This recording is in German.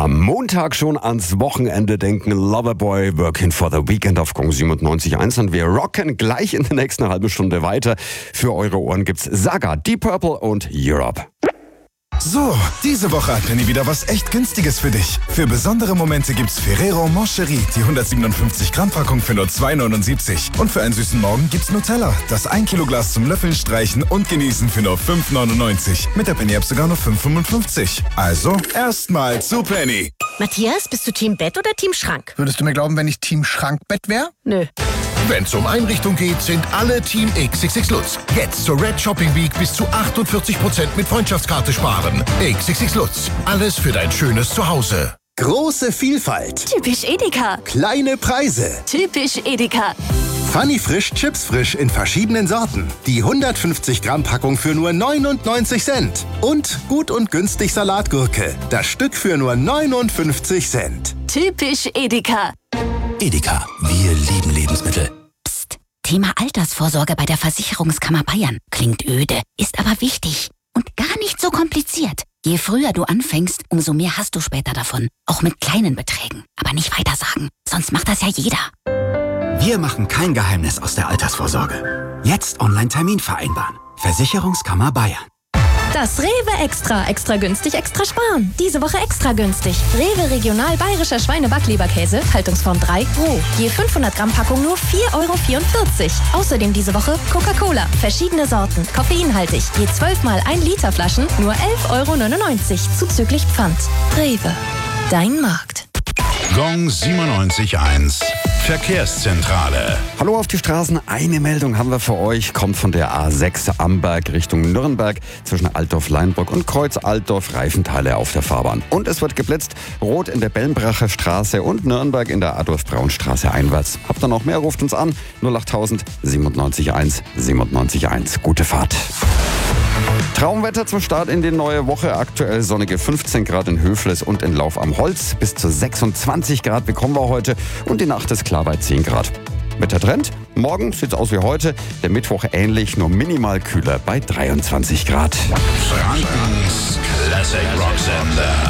Am Montag schon ans Wochenende denken. Loverboy, Working for the Weekend auf Gong 97.1 und wir rocken gleich in der nächsten halben Stunde weiter. Für eure Ohren gibt's Saga, Deep Purple und Europe. So, diese Woche hat Penny wieder was echt Günstiges für dich. Für besondere Momente gibt's Ferrero Moncherie, die 157 Gramm Packung für nur 2,79. Und für einen süßen Morgen gibt's Nutella, das 1 Kilo Glas zum Löffeln, Streichen und Genießen für nur 5,99. Mit der Penny-App sogar nur 5,55. Also, erstmal zu Penny. Matthias, bist du Team Bett oder Team Schrank? Würdest du mir glauben, wenn ich Team Schrankbett wäre? Nö. Wenn's um Einrichtung geht, sind alle Team XXX Lutz. Jetzt zur Red Shopping Week bis zu 48% mit Freundschaftskarte sparen. XXX Lutz. Alles für dein schönes Zuhause. Große Vielfalt. Typisch Edeka. Kleine Preise. Typisch Edeka. Funny Frisch Chips Frisch in verschiedenen Sorten. Die 150 Gramm Packung für nur 99 Cent. Und gut und günstig Salatgurke. Das Stück für nur 59 Cent. Typisch Edeka. Edeka, wir lieben Lebensmittel. Psst, Thema Altersvorsorge bei der Versicherungskammer Bayern. Klingt öde, ist aber wichtig und gar nicht so kompliziert. Je früher du anfängst, umso mehr hast du später davon. Auch mit kleinen Beträgen. Aber nicht weitersagen, sonst macht das ja jeder. Wir machen kein Geheimnis aus der Altersvorsorge. Jetzt Online-Termin vereinbaren. Versicherungskammer Bayern. Das Rewe Extra. Extra günstig, extra sparen. Diese Woche extra günstig. Rewe Regional Bayerischer Schweine-Backleberkäse, Haltungsform 3, roh. Je 500 Gramm Packung nur 4,44 €. Außerdem diese Woche Coca-Cola. Verschiedene Sorten, koffeinhaltig. Je 12 mal 1 Liter Flaschen nur 11,99 € zuzüglich Pfand. Rewe. Dein Markt. Gong 97.1 Verkehrszentrale. Hallo auf die Straßen, eine Meldung haben wir für euch. Kommt von der A6 Amberg Richtung Nürnberg zwischen Altdorf-Leinburg und Kreuz Altdorf Reifenteile auf der Fahrbahn. Und es wird geblitzt, rot in der Bellenbracher Straße und Nürnberg in der Adolf-Braun-Straße einwärts. Habt ihr noch mehr, ruft uns an 08000 97.1 97.1. Gute Fahrt. Traumwetter zum Start in die neue Woche. Aktuell sonnige 15 Grad in Höfles und in Lauf am Holz. Bis zu 26 Grad bekommen wir heute und die Nacht ist klar bei 10 Grad. Wettertrend? Morgen sieht's aus wie heute. Der Mittwoch ähnlich, nur minimal kühler bei 23 Grad. Frankens Classic Rock Sender.